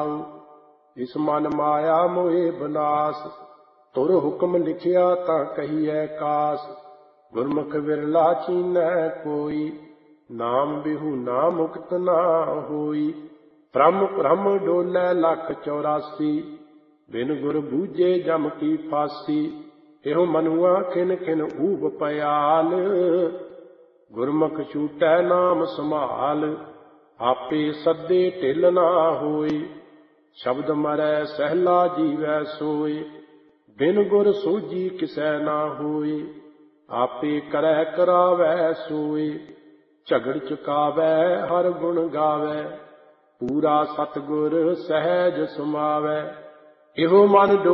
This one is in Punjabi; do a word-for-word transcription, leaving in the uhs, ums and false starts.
ਰਹਾਉ। ਇਸ ਮਨ ਮਾਇਆ ਮੋਹਿ ਬਨਾਸ, ਤੁਰ ਹੁਕਮ ਲਿਖਿਆ ਤਾਂ ਕਹੀਐ ਕਾਸ। ਗੁਰਮੁਖ ਵਿਰਲਾ ਚੀਨੈ ਕੋਈ, ਨਾਮ ਬਿਹੂਨਾ ਮੁਕਤ ਨਾ ਹੋਈ। ਭ੍ਰਮ ਭ੍ਰਮ ਡੋਲੈ ਲੱਖ ਚੌਰਾਸੀ, ਬਿਨ ਗੁਰ ਬੂਝੇ ਜਮ ਕੀ ਫਾਸੀ। ਇਹੋ ਮਨੁਆ ਖਿਨ ਖਿਨ ਊਬ ਪਿਆਲ, ਗੁਰਮੁਖ ਛੂਟੈ ਨਾਮ ਸੰਭਾਲ। ਆਪੇ ਸੱਦੇ ਢਿੱਲ ਨਾ ਹੋਈ, ਸ਼ਬਦ ਮਰੈ ਸਹਿਲਾ ਜੀਵੈ ਸੋਏ। ਬਿਨ ਗੁਰ ਸੋਝੀ ਕਿਸੈ ਨਾ ਹੋਈ, ਆਪੇ ਕਰੈ ਕਰਾਵੈ ਸੋਏ। ਝਗੜ ਚੁਕਾਵੈ ਹਰ ਗੁਣ ਗਾਵੈ, ਪੂਰਾ ਸਤਿਗੁਰ ਸਹਿਜ ਸਮਾਵੈ। ਇਹੋ ਮਨ